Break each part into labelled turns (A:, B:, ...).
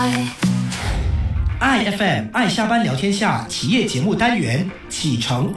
A: iFM 爱下班聊天下企业节目单元启程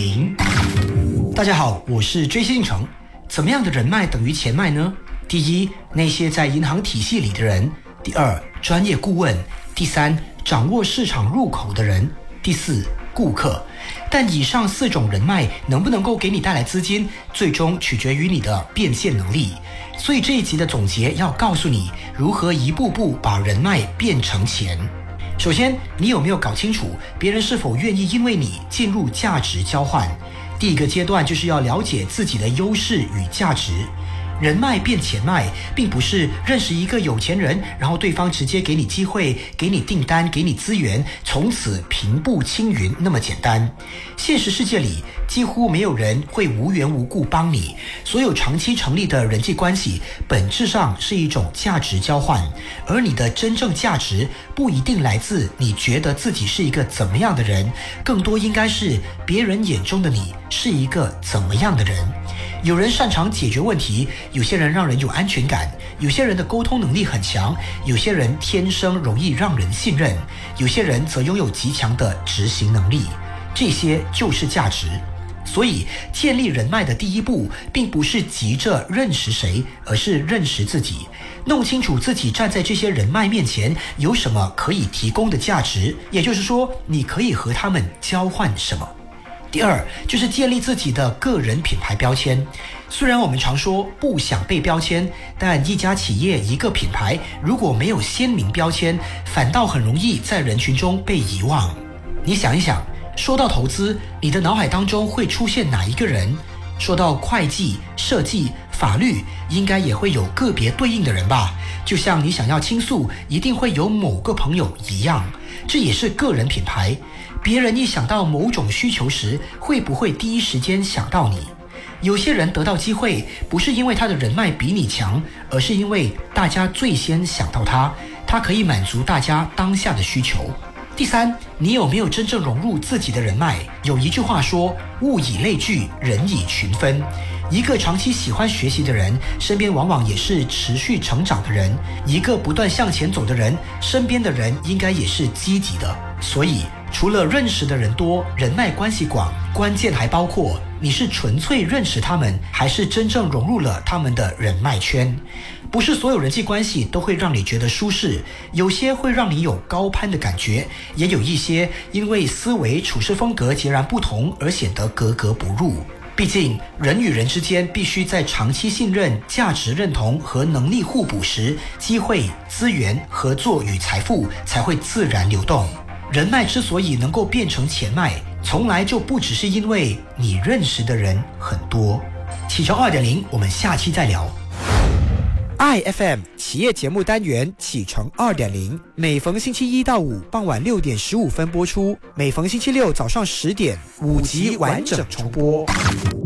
A: 2.0。 大家好，我是追星城。怎么样的人脉等于钱脉呢？第一，那些在银行体系里的人；第二，专业顾问；第三，掌握市场入口的人；第四，顾客。但以上4种人脉能不能够给你带来资金，最终取决于你的变现能力。所以这一集的总结要告诉你如何一步步把人脉变成钱。首先，你有没有搞清楚别人是否愿意因为你进入价值交换？第一个阶段就是要了解自己的优势与价值。人脉变钱脉，并不是认识一个有钱人，然后对方直接给你机会、给你订单、给你资源，从此平步青云那么简单。现实世界里，几乎没有人会无缘无故帮你。所有长期成立的人际关系，本质上是一种价值交换，而你的真正价值不一定来自你觉得自己是一个怎么样的人，更多应该是别人眼中的你是一个怎么样的人。有人擅长解决问题，有些人让人有安全感，有些人的沟通能力很强，有些人天生容易让人信任，有些人则拥有极强的执行能力，这些就是价值。所以建立人脉的第一步，并不是急着认识谁，而是认识自己，弄清楚自己站在这些人脉面前有什么可以提供的价值，也就是说，你可以和他们交换什么。第二，就是建立自己的个人品牌标签。虽然我们常说不想被标签，但一家企业、一个品牌如果没有鲜明标签，反倒很容易在人群中被遗忘。你想一想，说到投资，你的脑海当中会出现哪一个人？说到会计、设计、法律，应该也会有个别对应的人吧？就像你想要倾诉，一定会有某个朋友一样，这也是个人品牌。别人一想到某种需求时，会不会第一时间想到你？有些人得到机会，不是因为他的人脉比你强，而是因为大家最先想到他，他可以满足大家当下的需求。第三，你有没有真正融入自己的人脉？有一句话说，物以类聚，人以群分。一个长期喜欢学习的人，身边往往也是持续成长的人；一个不断向前走的人，身边的人应该也是积极的。所以，除了认识的人多，人脉关系广，关键还包括你是纯粹认识他们，还是真正融入了他们的人脉圈。不是所有人际关系都会让你觉得舒适，有些会让你有高攀的感觉，也有一些因为思维处事风格截然不同而显得格格不入。毕竟人与人之间必须在长期信任、价值认同和能力互补时，机会、资源、合作与财富才会自然流动。人脉之所以能够变成钱脉，从来就不只是因为你认识的人很多。启程 2.0， 我们下期再聊。iFM 企业节目单元启程 2.0， 每逢星期一到五傍晚6点15分播出，每逢星期六早上10点5集完整重播。